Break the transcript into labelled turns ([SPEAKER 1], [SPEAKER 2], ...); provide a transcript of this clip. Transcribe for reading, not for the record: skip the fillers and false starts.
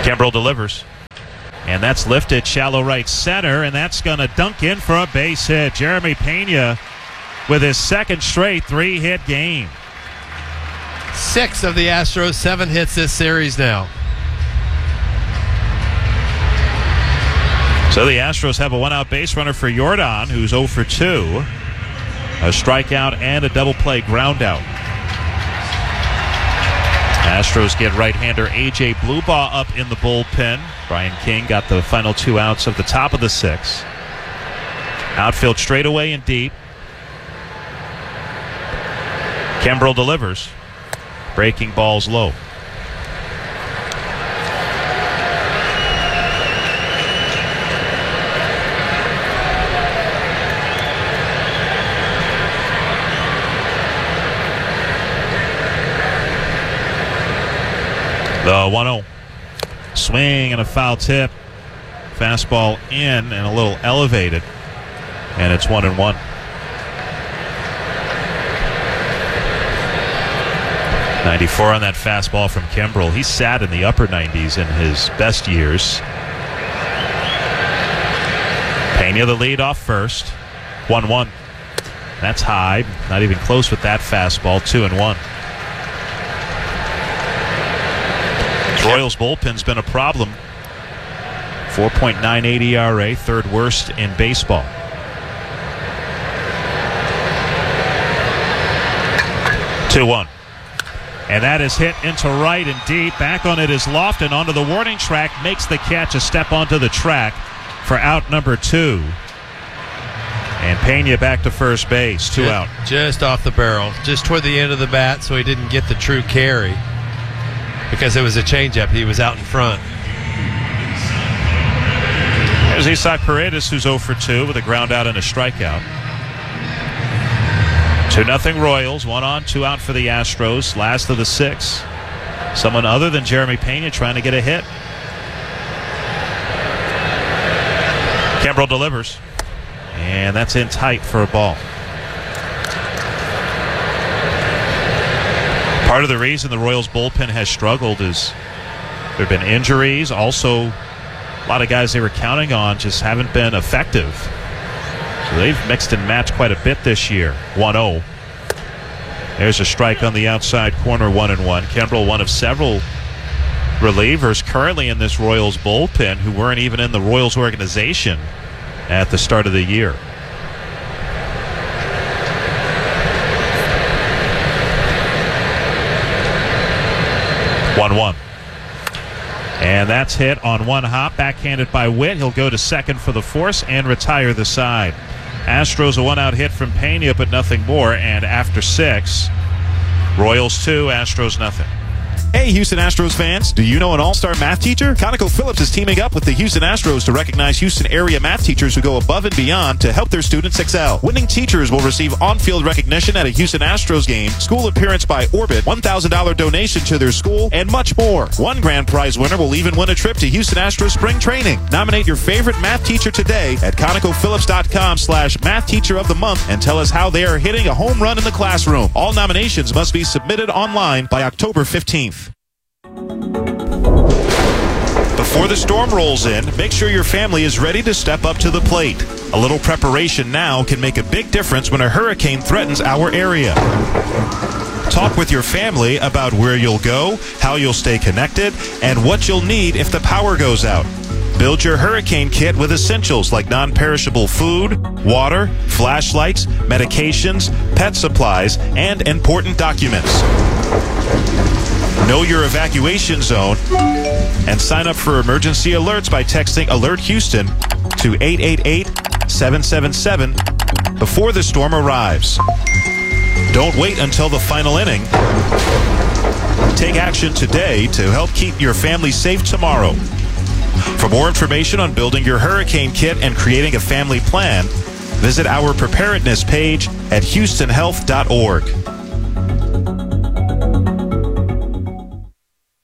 [SPEAKER 1] Kimbrell delivers. And that's lifted shallow right center, and that's going to dunk in for a base hit. Jeremy Pena with his second straight 3-hit game.
[SPEAKER 2] 6 of the Astros, 7 hits this series now.
[SPEAKER 1] So the Astros have a one-out base runner for Jordan, who's 0 for 2. A strikeout and a double play ground out. Astros get right-hander A.J. Bluebaugh up in the bullpen. Brian King got the final 2 outs of the top of the 6. Outfield straightaway and deep. Kimbrell delivers. Breaking balls low. The 1-0. Swing and a foul tip. Fastball in and a little elevated. And it's 1-1. .94 on that fastball from Kimbrell. He sat in the upper 90s in his best years. Pena the lead off first. 1-1. That's high. Not even close with that fastball. 2-1. Royals bullpen's been a problem. 4.98 ERA, third worst in baseball. Two-one. And that is hit into right and deep. Back on it is Lofton onto the warning track. Makes the catch, a step onto the track for out number 2. And Pena back to first base. 2 out.
[SPEAKER 2] Just off the barrel. Just toward the end of the bat, so he didn't get the true carry. Because it was a changeup. He was out in front.
[SPEAKER 1] There's Isaac Paredes, who's 0 for 2 with a ground out and a strikeout. 2-0 Royals. 1 on, 2 out for the Astros. Last of the 6. Someone other than Jeremy Pena trying to get a hit. Kimbrell delivers. And that's in tight for a ball. Part of the reason the Royals bullpen has struggled is there have been injuries. Also, a lot of guys they were counting on just haven't been effective. So they've mixed and matched quite a bit this year. 1-0. There's a strike on the outside corner, 1-1. Kimbrell, one of several relievers currently in this Royals bullpen who weren't even in the Royals organization at the start of the year. One. And that's hit on one hop, backhanded by Witt. He'll go to second for the force and retire the side. Astros a one-out hit from Pena, but nothing more. And after 6, Royals 2, Astros nothing.
[SPEAKER 3] Hey, Houston Astros fans, do you know an all-star math teacher? ConocoPhillips is teaming up with the Houston Astros to recognize Houston area math teachers who go above and beyond to help their students excel. Winning teachers will receive on-field recognition at a Houston Astros game, school appearance by Orbit, $1,000 donation to their school, and much more. One grand prize winner will even win a trip to Houston Astros spring training. Nominate your favorite math teacher today at ConocoPhillips.com/math teacher of the month and tell us how they are hitting a home run in the classroom. All nominations must be submitted online by October 15th. Before the storm rolls in, make sure your family is ready to step up to the plate. A little preparation now can make a big difference when a hurricane threatens our area. Talk with your family about where you'll go, how you'll stay connected, and what you'll need if the power goes out. Build your hurricane kit with essentials like non-perishable food, water, flashlights, medications, pet supplies, and important documents. Know your evacuation zone and sign up for emergency alerts by texting Alert Houston to 888-777 before the storm arrives. Don't wait until the final inning. Take action today to help keep your family safe tomorrow. For more information on building your hurricane kit and creating a family plan, visit our preparedness page at houstonhealth.org.